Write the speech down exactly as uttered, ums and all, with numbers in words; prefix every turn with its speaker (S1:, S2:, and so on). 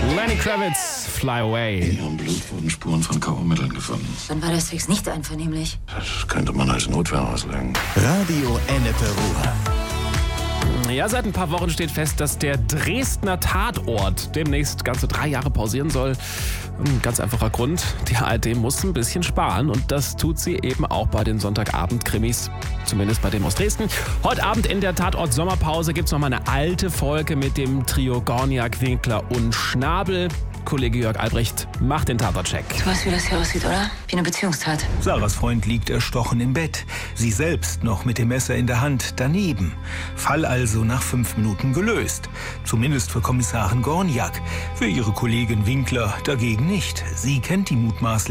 S1: Lenny Kravitz, Fly Away.
S2: In ihrem Blut wurden Spuren von K O-Mitteln gefunden.
S3: Dann war der Sex nicht einvernehmlich.
S2: Das könnte man als Notwehr auslegen.
S4: Radio Ennepe Ruhr.
S1: Ja, seit ein paar Wochen steht fest, dass der Dresdner Tatort demnächst ganze drei Jahre pausieren soll. Ein ganz einfacher Grund, die A R D muss ein bisschen sparen und das tut sie eben auch bei den Sonntagabend-Krimis, zumindest bei dem aus Dresden. Heute Abend in der Tatort-Sommerpause gibt es nochmal eine alte Folge mit dem Trio Gorniak, Winkler und Schnabel. Kollege Jörg Albrecht macht den Tatort-Check.
S3: Du weißt, wie das hier aussieht, oder? Wie eine Beziehungstat.
S5: Sarahs Freund liegt erstochen im Bett. Sie selbst noch mit dem Messer in der Hand daneben. Fall also nach fünf Minuten gelöst. Zumindest für Kommissarin Gorniak. Für ihre Kollegin Winkler dagegen nicht. Sie kennt die mutmaßlich